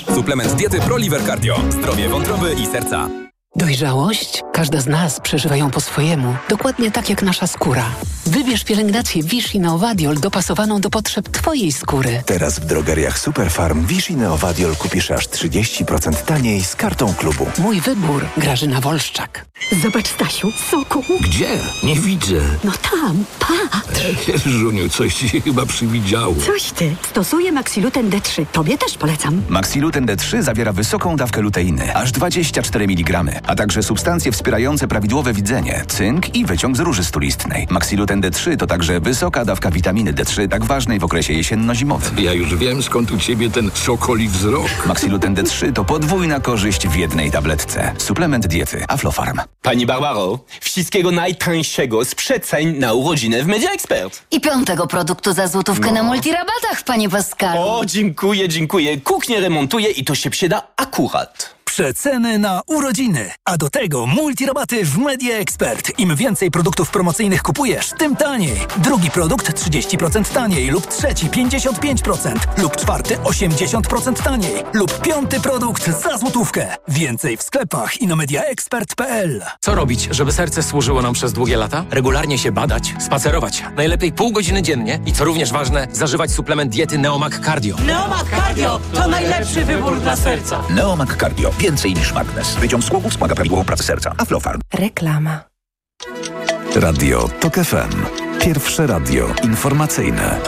Suplement diety ProLiver Cardio. Zdrowie wątroby i serca. Dojrzałość? Każda z nas przeżywa ją po swojemu, dokładnie tak jak nasza skóra. Wybierz pielęgnację Vichy Neovadiol dopasowaną do potrzeb Twojej skóry. Teraz w drogeriach Superfarm Vichy Neovadiol kupisz aż 30% taniej z kartą klubu. Mój wybór. Grażyna Wolszczak. Zobacz, Stasiu, soku. Gdzie? Nie widzę. No tam, patrz. Żuniu, coś ci chyba przywidziało. Coś ty. Stosuję Maxiluten D3. Tobie też polecam. Maxiluten D3 zawiera wysoką dawkę luteiny, aż 24 mg, a także substancje wspierające prawidłowe widzenie, cynk i wyciąg z róży stulistnej. Maxiluten D3 to także wysoka dawka witaminy D3, tak ważnej w okresie jesienno-zimowym. Ja już wiem, skąd u ciebie ten sokoli wzrok. Maxiluten D3 to podwójna korzyść w jednej tabletce. Suplement diety Aflofarm. Pani Barbaro, wszystkiego najtańszego z przeceń na urodziny w Media Expert. I 5. produktu za złotówkę na multirabatach, panie Pascalu. O, dziękuję. Kuchnię remontuję i to się przyda akurat. Przeceny na urodziny, a do tego multirabaty w Media Expert. Im więcej produktów promocyjnych kupujesz, tym taniej. Drugi produkt 30% taniej lub trzeci 55% lub czwarty 80% taniej lub piąty produkt za złotówkę. Więcej w sklepach i na mediaexpert.pl. Co robić, żeby serce służyło nam przez długie lata? Regularnie się badać, spacerować. Najlepiej pół godziny dziennie i co również ważne, zażywać suplement diety Neomag Cardio. Neomag Cardio to najlepszy wybór dla serca. Neomag Cardio. Więcej niż magnes. Wyciąg z głowy wspomaga prawidłową pracę serca. Aflofarm. Reklama. Radio TOK FM. Pierwsze radio informacyjne.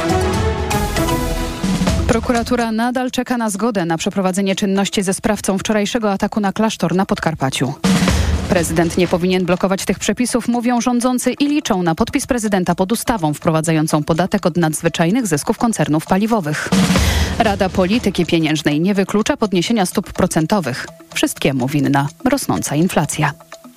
Prokuratura nadal czeka na zgodę na przeprowadzenie czynności ze sprawcą wczorajszego ataku na klasztor na Podkarpaciu. Prezydent nie powinien blokować tych przepisów, mówią rządzący i liczą na podpis prezydenta pod ustawą wprowadzającą podatek od nadzwyczajnych zysków koncernów paliwowych. Rada Polityki Pieniężnej nie wyklucza podniesienia stóp procentowych. Wszystkiemu winna rosnąca inflacja.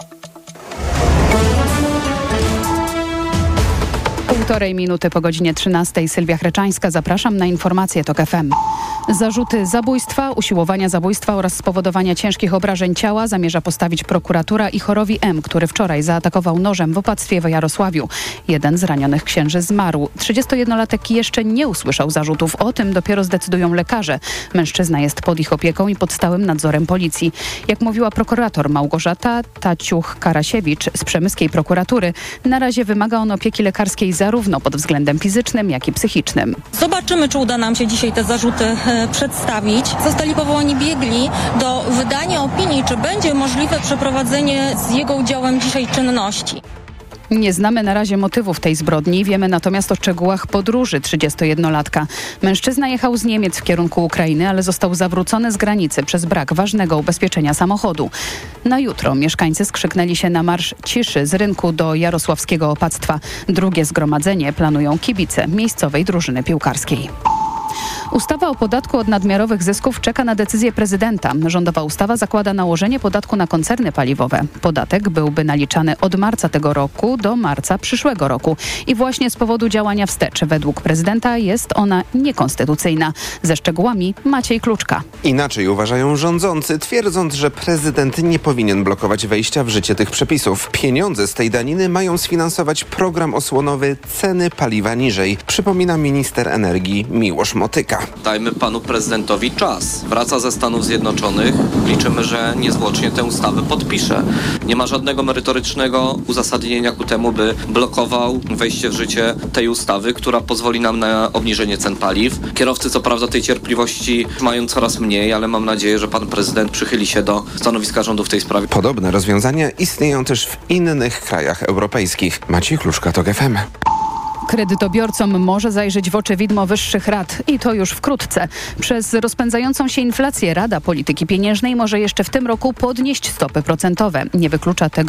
1,5 minuty po godzinie 13. Sylwia Chreczańska. Zapraszam na informacje TOK FM. Zarzuty zabójstwa, usiłowania zabójstwa oraz spowodowania ciężkich obrażeń ciała zamierza postawić prokuratura Ichorowi M., który wczoraj zaatakował nożem w opactwie w Jarosławiu. Jeden z ranionych księży zmarł. 31-latek jeszcze nie usłyszał zarzutów. O tym dopiero zdecydują lekarze. Mężczyzna jest pod ich opieką i pod stałym nadzorem policji. Jak mówiła prokurator Małgorzata Taciuch-Karasiewicz z przemyskiej prokuratury, na razie wymaga on opieki lekarskiej zarówno pod względem fizycznym, jak i psychicznym. Zobaczymy, czy uda nam się dzisiaj te zarzuty przedstawić. Zostali powołani biegli do wydania opinii, czy będzie możliwe przeprowadzenie z jego udziałem dzisiaj czynności. Nie znamy na razie motywów tej zbrodni, wiemy natomiast o szczegółach podróży 31-latka. Mężczyzna jechał z Niemiec w kierunku Ukrainy, ale został zawrócony z granicy przez brak ważnego ubezpieczenia samochodu. Na jutro mieszkańcy skrzyknęli się na marsz ciszy z rynku do jarosławskiego opactwa. Drugie zgromadzenie planują kibice miejscowej drużyny piłkarskiej. Ustawa o podatku od nadmiarowych zysków czeka na decyzję prezydenta. Rządowa ustawa zakłada nałożenie podatku na koncerny paliwowe. Podatek byłby naliczany od marca tego roku do marca przyszłego roku. I właśnie z powodu działania wstecz według prezydenta jest ona niekonstytucyjna. Ze szczegółami Maciej Kluczka. Inaczej uważają rządzący, twierdząc, że prezydent nie powinien blokować wejścia w życie tych przepisów. Pieniądze z tej daniny mają sfinansować program osłonowy Ceny paliwa niżej, przypomina minister energii Miłosz Motyka. Dajmy panu prezydentowi czas. Wraca ze Stanów Zjednoczonych. Liczymy, że niezwłocznie tę ustawę podpisze. Nie ma żadnego merytorycznego uzasadnienia ku temu, by blokował wejście w życie tej ustawy, która pozwoli nam na obniżenie cen paliw. Kierowcy co prawda tej cierpliwości mają coraz mniej, ale mam nadzieję, że pan prezydent przychyli się do stanowiska rządu w tej sprawie. Podobne rozwiązania istnieją też w innych krajach europejskich. Maciej Kluczka, TOK FM. Kredytobiorcom może zajrzeć w oczy widmo wyższych rat i to już wkrótce. Przez rozpędzającą się inflację Rada Polityki Pieniężnej może jeszcze w tym roku podnieść stopy procentowe. Nie wyklucza tego